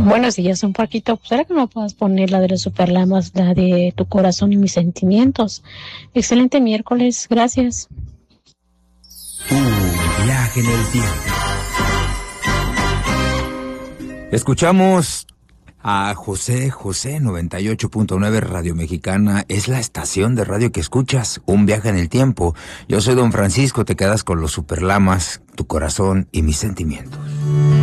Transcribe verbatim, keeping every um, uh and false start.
Bueno, si ya es un poquito, pues ¿será que no puedas poner la de los Superlamas, la de Tu corazón y mis sentimientos? Excelente miércoles, gracias. Un viaje en el tiempo. Escuchamos a José José, noventa y ocho punto nueve Radio Mexicana. Es la estación de radio que escuchas, Un viaje en el tiempo. Yo soy Don Francisco, te quedas con los Superlamas, Tu corazón y mis sentimientos.